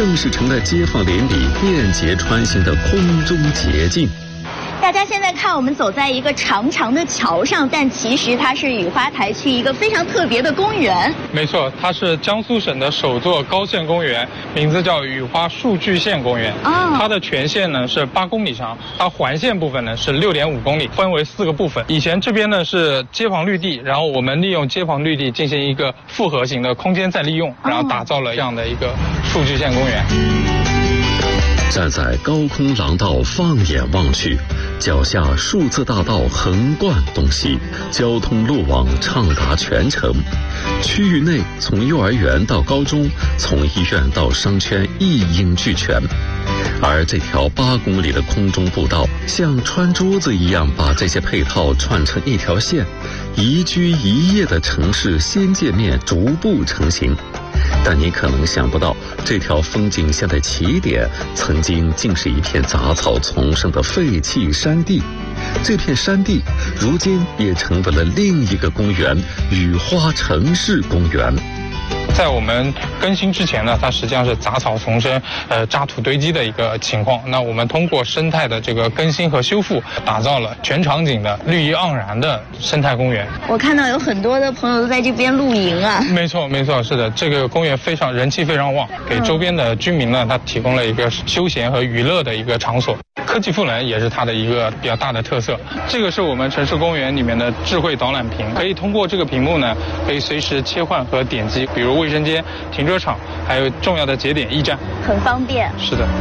更是成了街坊邻里便捷穿行的空中捷径。 大家现在看，我们走在一个长长的桥上，但其实它是雨花台区一个非常特别的公园。 没错，它是江苏省的首座高线公园，名字叫雨花数据线公园。它的全线呢是8公里长，它环线部分呢是6.5公里，分为4个部分。以前这边呢是街坊绿地，然后我们利用街坊绿地进行一个复合型的空间再利用，然后打造了这样的一个数据线公园。 站在高空廊道放眼望去，脚下数字大道横贯东西，交通路网畅达全城。区域内从幼儿园到高中，从医院到商圈一应俱全。而这条8公里的空中步道，像穿珠子一样把这些配套串成一条线，宜居宜业的城市新界面逐步成型。但你可能想不到，这条风景线的起点曾经竟是一片杂草丛生的废弃山地。这片山地如今也成为了另一个公园——雨花城市公园。 在我们更新之前呢，它实际上是杂草丛生、渣土堆积的一个情况。那我们通过生态的这个更新和修复，打造了全场景的绿意盎然的生态公园。 我看到有很多的朋友都在这边露营啊。 没错，没错，是的，这个公园人气非常旺，给周边的居民呢，它提供了一个休闲和娱乐的一个场所。科技赋能也是它的一个比较大的特色。这个是我们城市公园里面的智慧导览屏，可以通过这个屏幕呢，可以随时切换和点击，比如卫生间、停车场，还有重要的节点驿站， 很方便。 是的。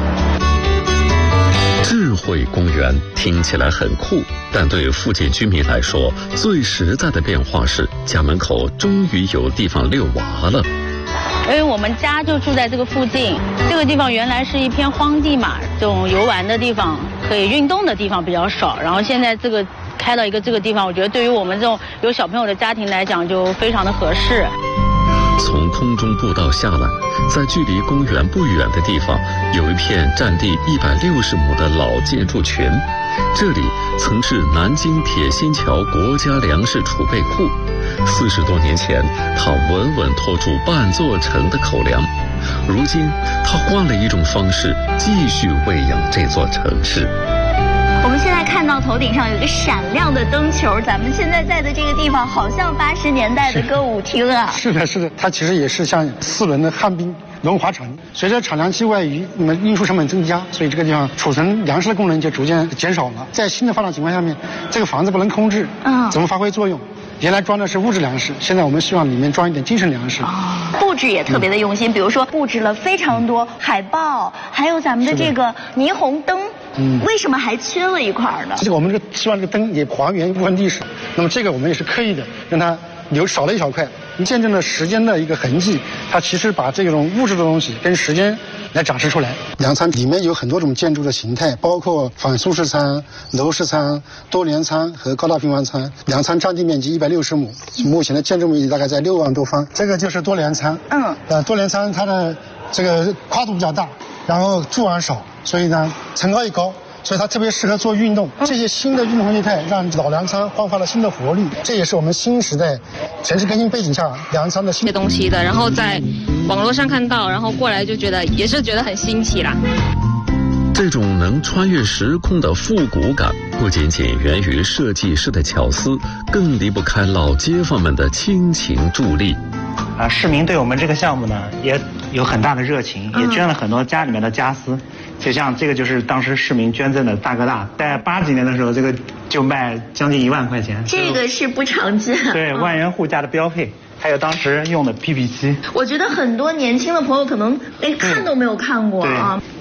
智慧公园听起来很酷，但对附近居民来说，最实在的变化是家门口终于有地方遛娃了。 因为我们家就住在这个附近，这个地方原来是一片荒地嘛，这种游玩的地方、可以运动的地方比较少。然后现在这个开了一个这个地方，我觉得对于我们这种有小朋友的家庭来讲，就非常的合适。 从空中步道下来，在距离公园不远的地方，有一片占地160亩的老建筑群。这里曾是南京铁心桥国家粮食储备库，40多年前，它稳稳拖住半座城的口粮。如今，它换了一种方式，继续喂养这座城市。 我们现在看到头顶上有一个闪亮的灯球，咱们现在在的这个地方好像80年代的歌舞厅啊。 是的，是的，它其实也是像4轮的旱冰轮滑城。随着产粮期外移，那么运输成本增加，所以这个地方储存粮食的功能就逐渐减少了。在新的发展情况下面，这个房子不能空置，怎么发挥作用？原来装的是物质粮食，现在我们希望里面装一点精神粮食。 布置也特别的用心，比如说布置了非常多海报，还有咱们的这个霓虹灯。为什么还缺了一块呢？ 这个我们希望这个灯也还原一部分历史。那么这个我们也是刻意的让它少了一小块，见证了时间的一个痕迹。它其实把这种物质的东西跟时间来展示出来。粮仓里面有很多种建筑的形态，包括反苏式仓、楼式仓、多联仓和高大平房仓。粮仓占地面积160亩，目前的建筑面积大概在6万多方。这个就是多联仓。多联仓它的这个跨度比较大，然后柱廊少，所以呢层高也高，所以它特别适合做运动。这些新的运动业态让老粮仓焕发了新的活力，这也是我们新时代城市更新背景下粮仓的新东西的。然后在网络上看到，然后过来就觉得很新奇啦。 这种能穿越时空的复古感，不仅仅源于设计师的巧思，更离不开老街坊们的倾情助力。 市民对我们这个项目呢也有很大的热情，也捐了很多家里面的家私。就像这个就是当时市民捐赠的大哥大，在80几年的时候，这个就卖将近1万块钱。 这个是不常见。 对，万元户家的标配。还有当时用的 PP7， 我觉得很多年轻的朋友可能看都没有看过啊。